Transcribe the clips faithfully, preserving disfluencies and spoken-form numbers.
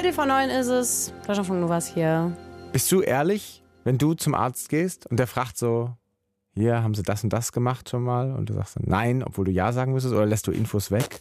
Viertel vor neun ist es. Deutschlandfunk Novas hier. Bist du ehrlich, wenn du zum Arzt gehst und der fragt so, hier, haben sie das und das gemacht schon mal? Und du sagst dann nein, obwohl du ja sagen müsstest, oder lässt du Infos weg?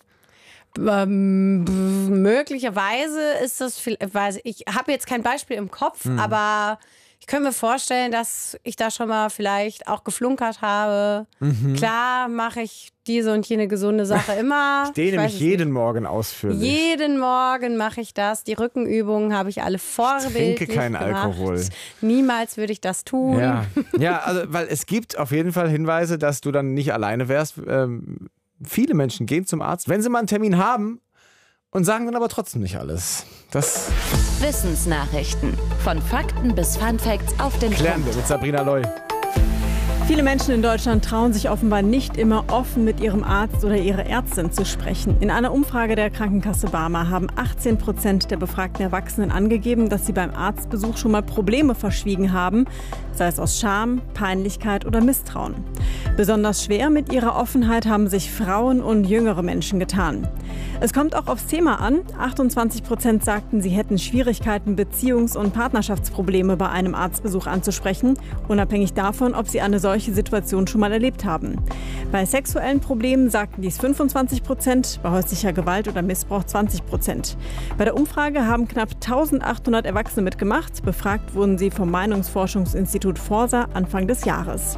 Ähm, möglicherweise ist das viel, weiß ich, ich habe jetzt kein Beispiel im Kopf, hm. aber ich könnte mir vorstellen, dass ich da schon mal vielleicht auch geflunkert habe. Mhm. Klar mache ich diese und jene gesunde Sache immer. Ich dehne mich jeden nicht. Morgen ausführlich. Jeden Morgen mache ich das. Die Rückenübungen habe ich alle vorbildlich Ich trinke keinen gemacht. Alkohol. Niemals würde ich das tun. Ja. ja, also weil es gibt auf jeden Fall Hinweise, dass du dann nicht alleine wärst. Ähm, viele Menschen gehen zum Arzt, wenn sie mal einen Termin haben und sagen dann aber trotzdem nicht alles. Das Wissensnachrichten. Von Fakten bis Funfacts auf den klären Punkt. wir mit Sabrina Loy. Viele Menschen in Deutschland trauen sich offenbar nicht immer offen mit ihrem Arzt oder ihrer Ärztin zu sprechen. In einer Umfrage der Krankenkasse Barmer haben achtzehn Prozent der befragten Erwachsenen angegeben, dass sie beim Arztbesuch schon mal Probleme verschwiegen haben, sei es aus Scham, Peinlichkeit oder Misstrauen. Besonders schwer mit ihrer Offenheit haben sich Frauen und jüngere Menschen getan. Es kommt auch aufs Thema an. achtundzwanzig Prozent sagten, sie hätten Schwierigkeiten, Beziehungs- und Partnerschaftsprobleme bei einem Arztbesuch anzusprechen, unabhängig davon, ob sie eine solche Situation schon mal erlebt haben. Bei sexuellen Problemen sagten dies fünfundzwanzig Prozent, bei häuslicher Gewalt oder Missbrauch zwanzig Prozent. Bei der Umfrage haben knapp eintausendachthundert Erwachsene mitgemacht. Befragt wurden sie vom Meinungsforschungsinstitut Forsa Anfang des Jahres.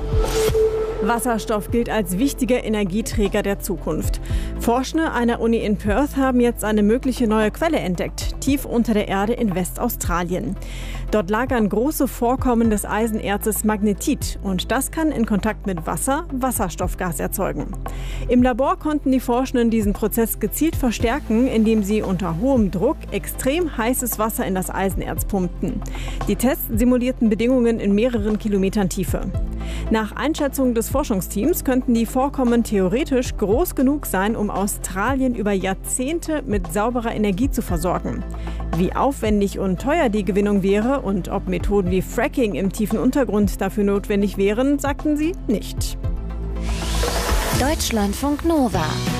Wasserstoff gilt als wichtiger Energieträger der Zukunft. Forschende einer Uni in Perth haben jetzt eine mögliche neue Quelle entdeckt, tief unter der Erde in Westaustralien. Dort lagern große Vorkommen des Eisenerzes Magnetit und das kann in Kontakt mit Wasser Wasserstoffgas erzeugen. Im Labor konnten die Forschenden diesen Prozess gezielt verstärken, indem sie unter hohem Druck extrem heißes Wasser in das Eisenerz pumpten. Die Tests simulierten Bedingungen in mehreren Kilometern Tiefe. Nach Einschätzung des Forschungsteams könnten die Vorkommen theoretisch groß genug sein, um Australien über Jahrzehnte mit sauberer Energie zu versorgen. Wie aufwendig und teuer die Gewinnung wäre und ob Methoden wie Fracking im tiefen Untergrund dafür notwendig wären, sagten sie nicht. Deutschlandfunk Nova.